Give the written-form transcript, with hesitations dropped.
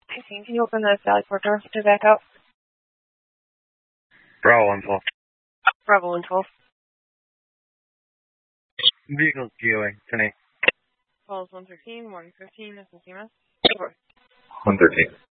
18, can you open the Sally Port door to back out? Bravo 112. Bravo 112. Vehicles GOA, 10-8. Calls 113, 115, this is CMS. 113.